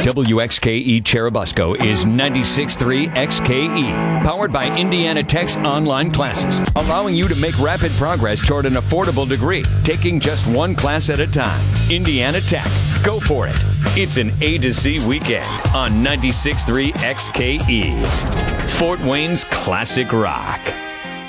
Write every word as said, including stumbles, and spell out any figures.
W X K E Cherubusco is ninety-six point three X K E, powered by Indiana Tech's online classes, allowing you to make rapid progress toward an affordable degree, taking just one class at a time. Indiana Tech. Go for it. It's an A to Z weekend on ninety-six point three X K E. Fort Wayne's classic rock.